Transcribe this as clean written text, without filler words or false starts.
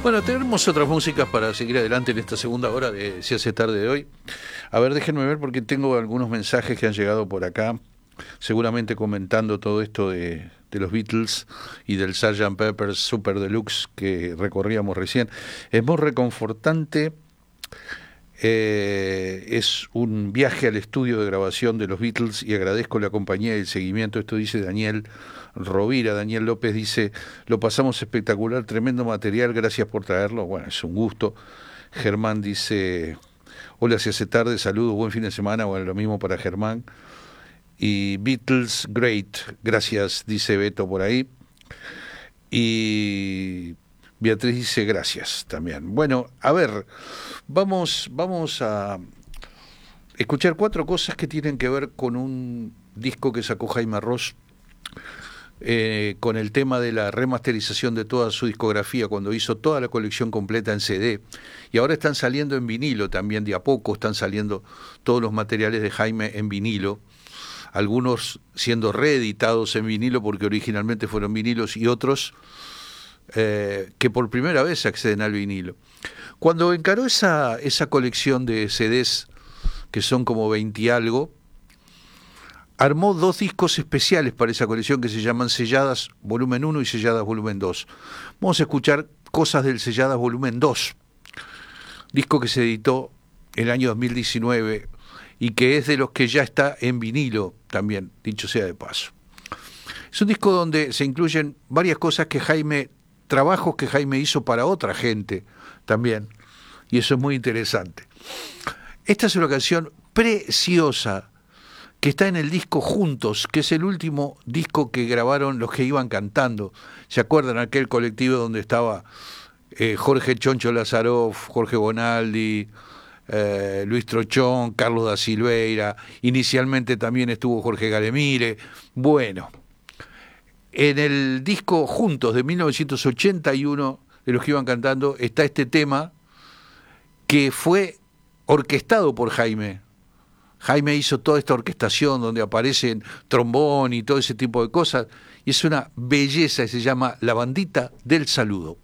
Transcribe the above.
Bueno, tenemos otras músicas para seguir adelante en esta segunda hora de Se hace tarde de hoy. A ver, déjenme ver porque tengo algunos mensajes que han llegado por acá, seguramente comentando todo esto de los Beatles y del Sgt. Pepper's Super Deluxe que recorríamos recién. Es muy reconfortante. Es un viaje al estudio de grabación de los Beatles y agradezco la compañía y el seguimiento. Esto dice Daniel Rovira. Daniel López dice: lo pasamos espectacular, tremendo material, gracias por traerlo. Bueno, es un gusto. Germán dice: hola, se hace tarde, saludos, buen fin de semana. Bueno, lo mismo para Germán. Y Beatles Great, gracias, dice Beto por ahí. Y Beatriz dice gracias también. Bueno, a ver, vamos a escuchar 4 cosas que tienen que ver con un disco que sacó Jaime Ross, con el tema de la remasterización de toda su discografía, cuando hizo toda la colección completa en CD, y ahora están saliendo en vinilo también, de a poco están saliendo todos los materiales de Jaime en vinilo, algunos siendo reeditados en vinilo porque originalmente fueron vinilos, y otros que por primera vez acceden al vinilo. Cuando encaró esa colección de CDs, que son como 20 y algo, armó 2 discos especiales para esa colección que se llaman Selladas Volumen 1 y Selladas Volumen 2. Vamos a escuchar cosas del Selladas Volumen 2, disco que se editó el año 2019 y que es de los que ya está en vinilo también, dicho sea de paso. Es un disco donde se incluyen varias cosas trabajos que Jaime hizo para otra gente también, y eso es muy interesante. Esta es una canción preciosa que está en el disco Juntos, que es el último disco que grabaron los que iban cantando. ¿Se acuerdan aquel colectivo donde estaba Jorge Choncho Lazaroff, Jorge Bonaldi, Luis Trochón, Carlos da Silveira, inicialmente también estuvo Jorge Galemire? Bueno, en el disco Juntos de 1981, de los que iban cantando, está este tema que fue orquestado por Jaime. Jaime hizo toda esta orquestación donde aparecen trombón y todo ese tipo de cosas, y es una belleza, y se llama La Bandita del Saludo.